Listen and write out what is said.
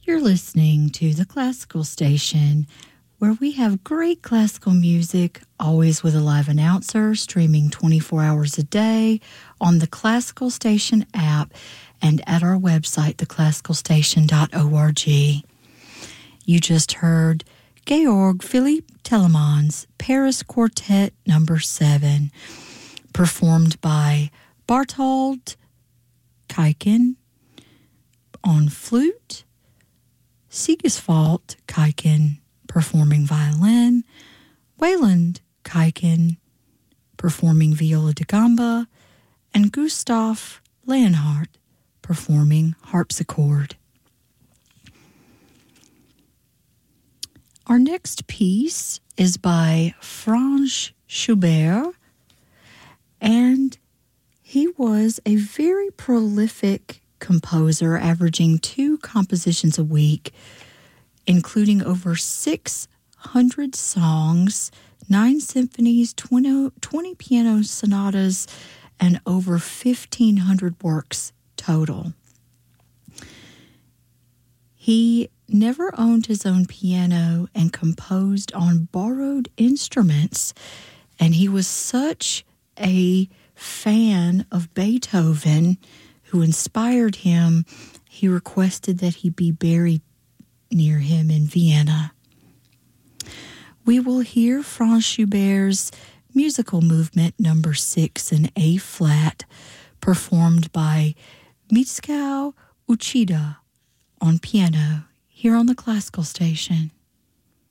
You're listening to the Classical Station, where we have great classical music, always with a live announcer, streaming 24 hours a day on the Classical Station app and at our website, theclassicalstation.org. You just heard Georg Philipp Telemann's Paris Quartet No. 7, performed by Barthold Kuiken on flute, Sigiswald Kuiken performing violin, Wayland Kuiken performing viola da gamba, and Gustav Leonhardt performing harpsichord. Our next piece is by Franz Schubert, and he was a very prolific composer, averaging 2 compositions a week, including over 600 songs, 9 symphonies, 20 piano sonatas, and over 1,500 works total. He never owned his own piano and composed on borrowed instruments, and he was such a fan of Beethoven, who inspired him, he requested that he be buried near him in Vienna. We will hear Franz Schubert's musical movement No. 6 in A-flat, performed by Mitsuko Uchida on piano, here on the Classical Station.